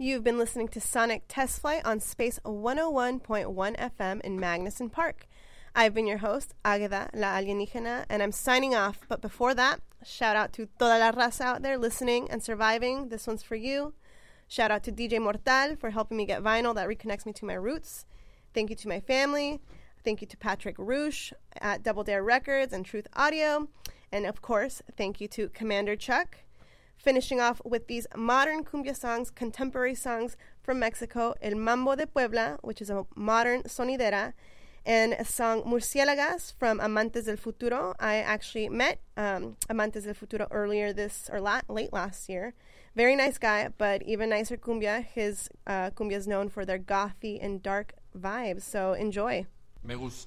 You've been listening to Sonic Test Flight on Space 101.1 FM in Magnuson Park. I've been your host, Águeda La Alienígena, and I'm signing off. But before that, shout out to toda la raza out there listening and surviving. This one's for you. Shout out to DJ Mortal for helping me get vinyl that reconnects me to my roots. Thank you to my family. Thank you to Patrick Roosh at Double Dare Records and Truth Audio. And of course, thank you to Commander Chuck. Finishing off with these modern cumbia songs, contemporary songs from Mexico, El Mambo de Puebla, which is a modern sonidera, and a song Murciélagas from Amantes del Futuro. I actually met Amantes del Futuro late last year. Very nice guy, but even nicer cumbia. His cumbia is known for their gothy and dark vibes, so enjoy. Me gustó